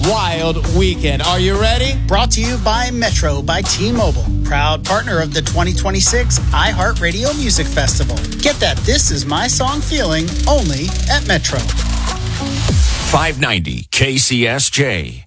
wild weekend. Are you ready? Brought to you by Metro by T-Mobile, proud partner of the 2026 iHeartRadio Music Festival. Get that This Is My Song feeling only at Metro. 590 KCSJ.